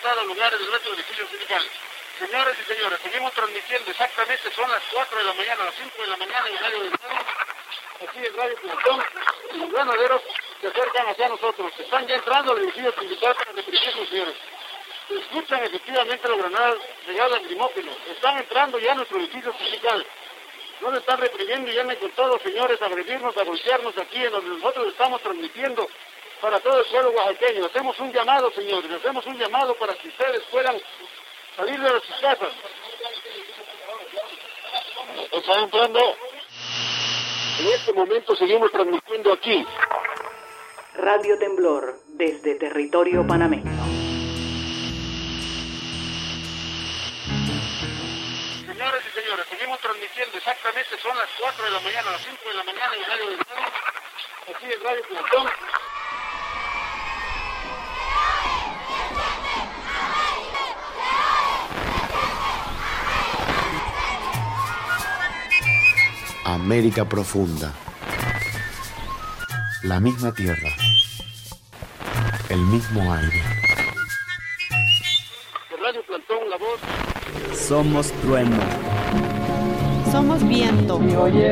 cada lugar de nuestro edificio sindical. Señores y señores, seguimos transmitiendo exactamente, son las 4 de la mañana, las 5 de la mañana en Radio del Estado. Aquí en Radio Plantón, los granaderos se acercan hacia nosotros. Están ya entrando al edificio sindical para reprimirnos, señores. Escuchan efectivamente los granadas de gas lacrimógeno. Están entrando ya a nuestro edificio sindical. No le están reprimiendo y llamen con todos, señores, a agredirnos, a golpearnos aquí en donde nosotros estamos transmitiendo para todo el pueblo oaxaqueño. Hacemos un llamado, señores, hacemos un llamado para que ustedes puedan salir de sus casas. Están entrando. En este momento seguimos transmitiendo aquí. Radio Temblor, desde territorio panameño. Señores y señores, seguimos transmitiendo exactamente, son las 4 de la mañana, las 5 de la mañana en Radio del Estado. Aquí en Radio Plantón. América profunda. La misma tierra. El mismo aire. Radio Plantón, la voz. Somos trueno. Somos viento.